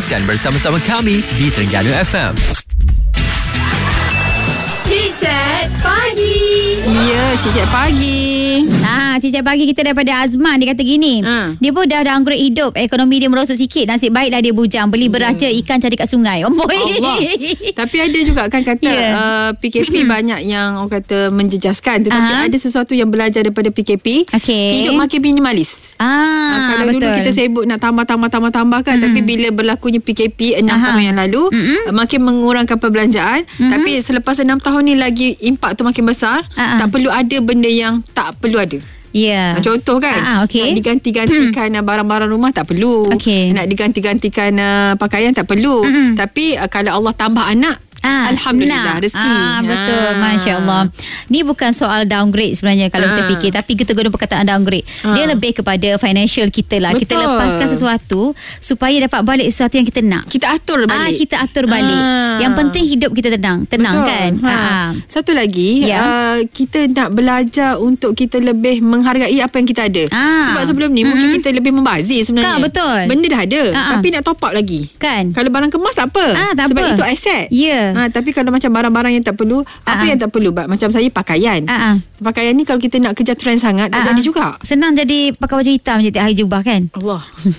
Teruskan bersama-sama kami di Terengganu FM. Cicit Pagi. Ya, Cicit Pagi. Cicit Pagi kita daripada Azman. Dia kata gini, dia pun dah downgrade hidup, ekonomi dia merosot sikit. Nasib baiklah dia bujang, beli beras je, ikan cari kat sungai. Allah. Tapi ada juga kan kata PKP banyak yang orang kata menjejaskan. Tetapi ada sesuatu yang belajar daripada PKP. Hidup makin minimalis. Kalau betul. dulu kita sibuk nak tambah kan, tapi bila berlakunya PKP 6 tahun yang lalu, makin mengurangkan perbelanjaan. Tapi selepas 6 tahun ni lagi impak tu makin besar. Tak perlu ada benda yang tak perlu ada. Contoh kan, nak diganti-gantikan barang-barang rumah tak perlu. Nak diganti-gantikan pakaian tak perlu. Tapi kalau Allah tambah anak, alhamdulillah rezeki. Betul, Masya Allah. Ni bukan soal downgrade sebenarnya kalau kita fikir, tapi kita guna perkataan downgrade. Dia lebih kepada financial kita lah. Betul. Kita lepaskan sesuatu supaya dapat balik sesuatu yang kita nak. Kita atur balik. Kita atur balik. Yang penting hidup kita tenang betul. Kan. Satu lagi, kita nak belajar untuk kita lebih menghargai apa yang kita ada. Sebab sebelum ni mungkin kita lebih membazir sebenarnya. Betul. Benda dah ada, tapi nak top up lagi. Kan. Kalau barang kemas tak apa. Sebab itu aset. Tapi kalau macam barang-barang yang tak perlu, apa yang tak perlu? Macam saya pakaian. Pakaian ni kalau kita nak kejar trend sangat, tak jadi juga. Senang jadi pakai baju hitam je tiap hari jubah kan. Allah.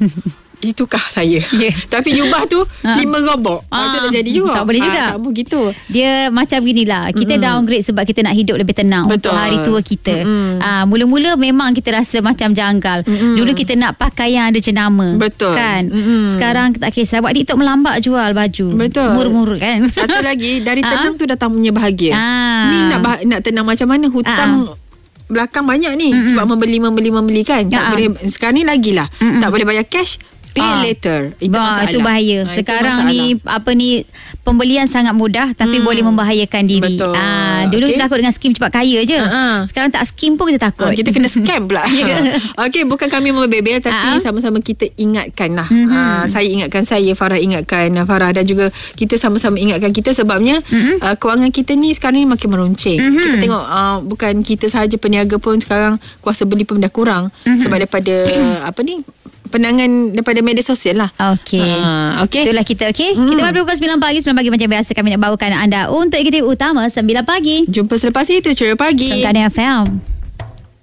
Itukah saya. Tapi jubah tu 5 robok. Macam dah jadi juga. Tak boleh juga. Tak begitu. Dia macam ginilah. Kita downgrade sebab kita nak hidup lebih tenang. Betul. Untuk hari tua kita. Mula-mula memang kita rasa macam janggal. Dulu kita nak pakaian ada jenama. Betul. Kan. Sekarang tak kisah. Buat TikTok melambat jual baju. Betul. Murah-murah kan. Satu lagi, dari tenang tu datang punya bahagia. Ni nak tenang macam mana? Hutang belakang banyak ni. Sebab membeli kan. Tak boleh. Sekarang ni lagilah. Tak boleh bayar cash. Pay later. Itu masalah. Itu bahaya. Sekarang ni pembelian sangat mudah tapi boleh membahayakan diri. Betul. Dulu kita takut dengan skim cepat kaya je. Sekarang tak skim pun kita takut. Kita kena scam pula. Okey, bukan kami membebel tapi sama-sama kita ingatkan lah. Saya ingatkan saya, Farah ingatkan Farah, dan juga kita sama-sama ingatkan kita, sebabnya kewangan kita ni sekarang ni makin meruncing. Kita tengok bukan kita sahaja, peniaga pun sekarang kuasa beli pun dah kurang sebab daripada penangan daripada media sosial lah. Okey. Itulah kita. Kita pada pukul 9 pagi. 9 pagi macam biasa kami nak bawakan anda untuk aktiviti utama 9 pagi. Jumpa selepas itu. Ceria Pagi. Terengganu FM.